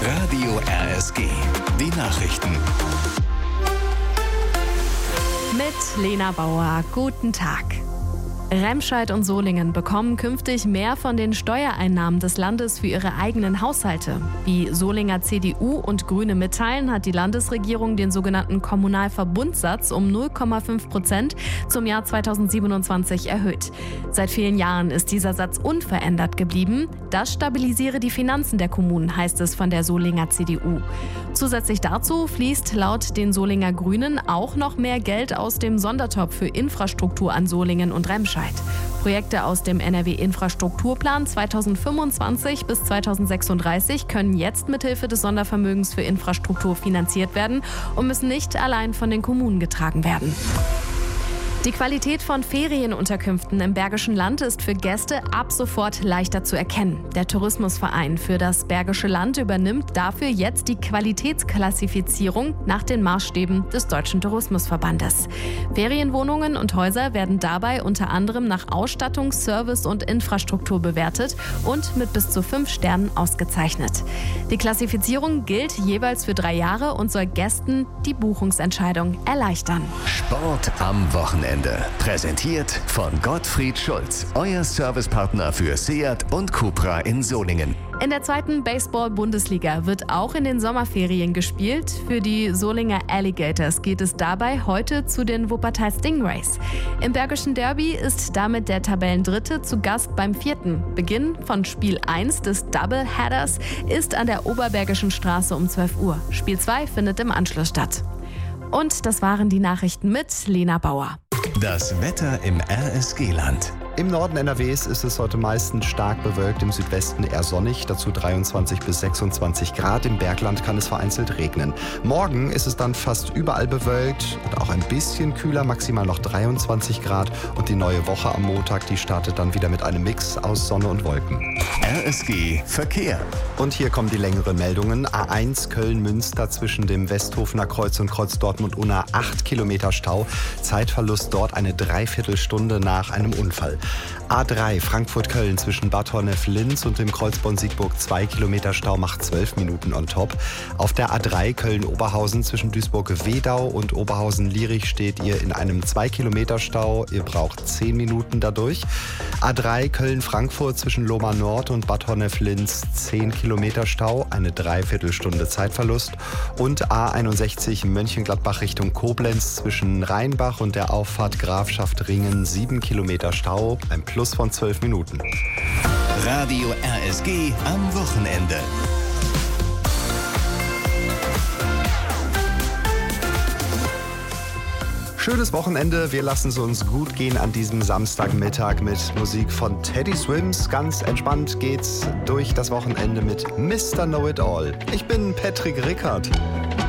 Radio RSG. Die Nachrichten. Mit Lena Bauer. Guten Tag. Remscheid und Solingen bekommen künftig mehr von den Steuereinnahmen des Landes für ihre eigenen Haushalte. Wie Solinger CDU und Grüne mitteilen, hat die Landesregierung den sogenannten Kommunalverbundsatz um 0,5% zum Jahr 2027 erhöht. Seit vielen Jahren ist dieser Satz unverändert geblieben. Das stabilisiere die Finanzen der Kommunen, heißt es von der Solinger CDU. Zusätzlich dazu fließt laut den Solinger Grünen auch noch mehr Geld aus dem Sondertopf für Infrastruktur an Solingen und Remscheid. Projekte aus dem NRW-Infrastrukturplan 2025 bis 2036 können jetzt mithilfe des Sondervermögens für Infrastruktur finanziert werden und müssen nicht allein von den Kommunen getragen werden. Die Qualität von Ferienunterkünften im Bergischen Land ist für Gäste ab sofort leichter zu erkennen. Der Tourismusverein für das Bergische Land übernimmt dafür jetzt die Qualitätsklassifizierung nach den Maßstäben des Deutschen Tourismusverbandes. Ferienwohnungen und Häuser werden dabei unter anderem nach Ausstattung, Service und Infrastruktur bewertet und mit bis zu 5 Sternen ausgezeichnet. Die Klassifizierung gilt jeweils für 3 Jahre und soll Gästen die Buchungsentscheidung erleichtern. Sport am Wochenende. Präsentiert von Gottfried Schulz, euer Servicepartner für Seat und Cupra in Solingen. In der 2. Baseball-Bundesliga wird auch in den Sommerferien gespielt. Für die Solinger Alligators geht es dabei heute zu den Wuppertal Stingrays. Im Bergischen Derby ist damit der Tabellendritte zu Gast beim 4. Beginn von Spiel 1 des Doubleheaders ist an der Oberbergischen Straße um 12 Uhr. Spiel 2 findet im Anschluss statt. Und das waren die Nachrichten mit Lena Bauer. Das Wetter im RSG-Land. Im Norden NRWs ist es heute meistens stark bewölkt, im Südwesten eher sonnig, dazu 23 bis 26 Grad. Im Bergland kann es vereinzelt regnen. Morgen ist es dann fast überall bewölkt und auch ein bisschen kühler, maximal noch 23 Grad. Und die neue Woche am Montag, die startet dann wieder mit einem Mix aus Sonne und Wolken. RSG Verkehr. Und hier kommen die längeren Meldungen. A1 Köln-Münster zwischen dem Westhofener Kreuz und Kreuz Dortmund-Unna 8 Kilometer Stau. Zeitverlust dort eine Dreiviertelstunde nach einem Unfall. A3 Frankfurt-Köln zwischen Bad Honnef-Linz und dem Kreuz Bonn-Siegburg 2 Kilometer Stau macht 12 Minuten on top. Auf der A3 Köln-Oberhausen zwischen Duisburg-Wedau und Oberhausen-Lierich steht ihr in einem 2 Kilometer Stau. Ihr braucht 10 Minuten dadurch. A3 Köln-Frankfurt zwischen Lohmar Nord und Bad Honnef-Linz 10 Kilometer Stau, eine Dreiviertelstunde Zeitverlust. Und A61 Mönchengladbach Richtung Koblenz zwischen Rheinbach und der Auffahrt Grafschaft Ringen 7 Kilometer Stau, ein Plus von 12 Minuten. Radio RSG am Wochenende. Schönes Wochenende, wir lassen es uns gut gehen an diesem Samstagmittag mit Musik von Teddy Swims. Ganz entspannt geht's durch das Wochenende mit Mr. Know-It-All. Ich bin Patrick Rickard.